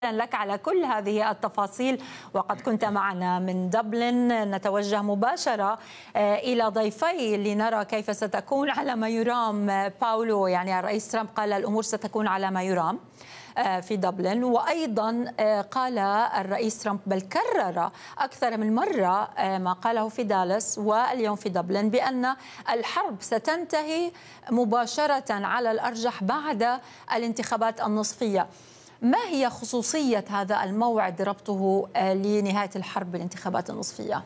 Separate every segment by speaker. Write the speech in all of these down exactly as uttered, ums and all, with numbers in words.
Speaker 1: لك على كل هذه التفاصيل، وقد كنت معنا من دبلن. نتوجه مباشرة إلى ضيفي لنرى كيف ستكون على ما يرام. باولو، يعني الرئيس ترامب قال الأمور ستكون على ما يرام في دبلن، وأيضا قال الرئيس ترامب بل كرر أكثر من مرة ما قاله في دالاس واليوم في دبلن بأن الحرب ستنتهي مباشرة على الأرجح بعد الانتخابات النصفية. ما هي خصوصية هذا الموعد ربطه لنهاية الحرب بالانتخابات النصفية؟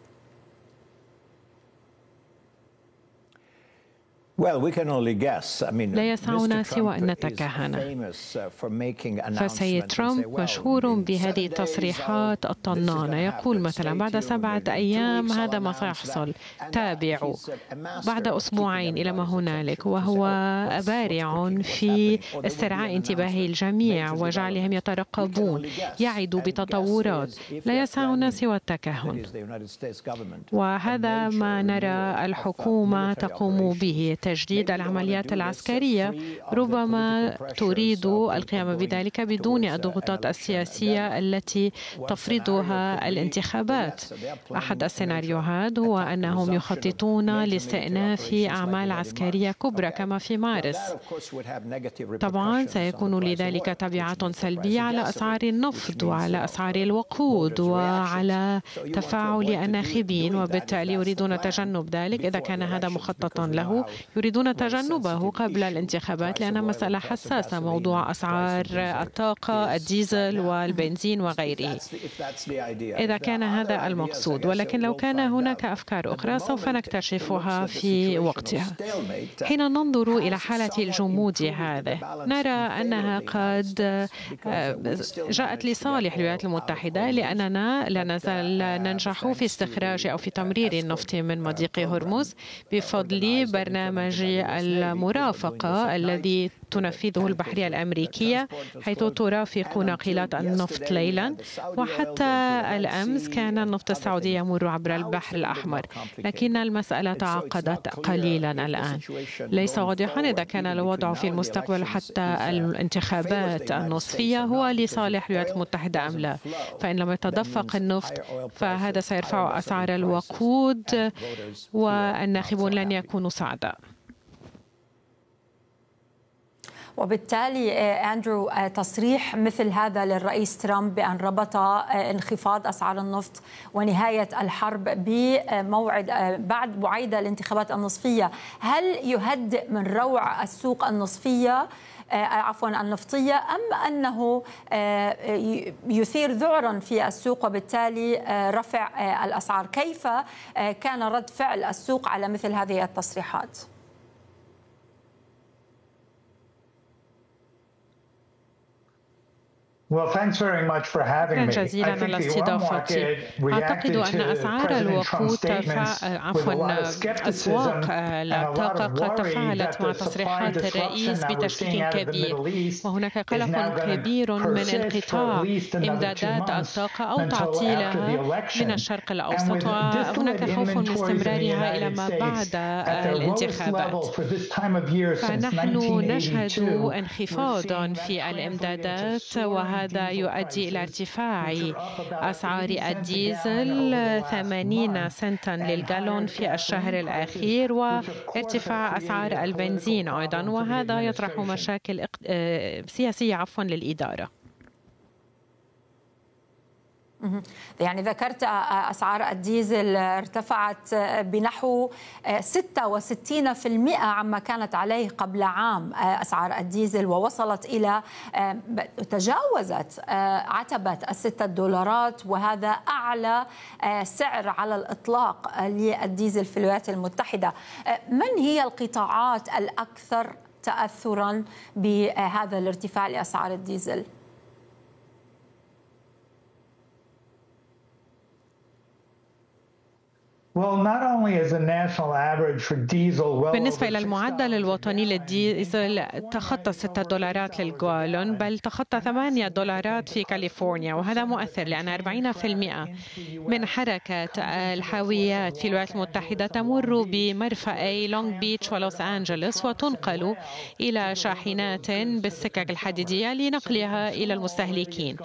Speaker 2: لا يسعنا سوى أن نتكهن، فسيد ترامب مشهور بهذه التصريحات الطنانة. يقول مثلا بعد سبعة أيام هذا ما سيحصل، تابعوا بعد أسبوعين إلى ما هنالك، وهو بارع في استرعاء انتباه الجميع وجعلهم يترقبون، يعد بتطورات. لا يسعنا سوى التكهن، وهذا ما نرى الحكومة تقوم به، تجديد العمليات العسكرية. ربما تريد القيام بذلك بدون الضغوطات السياسية التي تفرضها الانتخابات. أحد السيناريوهات هو أنهم يخططون لاستئناف أعمال عسكرية كبرى كما في مارس. طبعا سيكون لذلك تبعات سلبية على أسعار النفط وعلى أسعار الوقود وعلى تفاعل الناخبين، وبالتالي يريدون تجنب ذلك. إذا كان هذا مخططا له يريدون تجنبه قبل الانتخابات، لأنها مسألة حساسة، موضوع أسعار الطاقة، الديزل والبنزين وغيره، إذا كان هذا المقصود. ولكن لو كان هناك أفكار أخرى سوف نكتشفها في وقتها. حين ننظر إلى حالة الجمود هذه نرى أنها قد جاءت لصالح الولايات المتحدة، لأننا لا نزال ننجح في استخراج أو في تمرير النفط من مضيق هرمز بفضل برنامج المرافقة الذي تنفذه البحرية الأمريكية، حيث ترافق ناقلات النفط ليلا. وحتى الأمس كان النفط السعودي يمر عبر البحر الأحمر، لكن المسألة تعقدت قليلا الآن. ليس واضحا إذا كان الوضع في المستقبل حتى الانتخابات النصفية هو لصالح الولايات المتحدة أم لا. فإن لم يتدفق النفط فهذا سيرفع أسعار الوقود والناخبون لن يكونوا سعداء.
Speaker 1: وبالتالي أندرو، تصريح مثل هذا للرئيس ترامب بأن ربط انخفاض أسعار النفط ونهاية الحرب بموعد بعد بعيدة الانتخابات النصفية، هل يهدئ من روع السوق النصفية عفوا النفطية، أم أنه يثير ذعرا في السوق وبالتالي رفع الأسعار؟ كيف كان رد فعل السوق على مثل هذه التصريحات؟
Speaker 3: شكرا جزيلا على استضافتي. أعتقد أن أسعار الوقود تفع... عفوا أسواق الطاقة قد تفاعلت مع تصريحات الرئيس بتشكيك كبير، وهناك قلق كبير من انقطاع إمدادات الطاقة أو تعطيلها من الشرق الأوسط، وهناك خوف من استمرارها إلى ما بعد الانتخابات. فنحن نشهد انخفاضا في الإمدادات، وهذا هذا يؤدي إلى ارتفاع أسعار الديزل ثمانين سنتا للجالون في الشهر الأخير، وارتفاع أسعار البنزين أيضا، وهذا يطرح مشاكل سياسية عفوا للإدارة.
Speaker 1: يعني ذكرت أسعار الديزل ارتفعت بنحو ستة وستين بالمئة عما كانت عليه قبل عام أسعار الديزل، ووصلت إلى تجاوزت عتبة الستة دولارات، وهذا أعلى سعر على الإطلاق للديزل في الولايات المتحدة. من هي القطاعات الأكثر تأثرا بهذا الارتفاع لأسعار الديزل؟
Speaker 2: بالنسبة إلى المعدل الوطني للديزل تخطى ستة دولارات للجالون، بل تخطى ثمانية دولارات في كاليفورنيا، وهذا مؤثر لأن أربعين بالمئة من حركة الحاويات في الولايات المتحدة تمر بمرفأي لونغ بيتش ولوس أنجلوس وتنقل إلى شاحنات بالسكك الحديدية لنقلها إلى المستهلكين.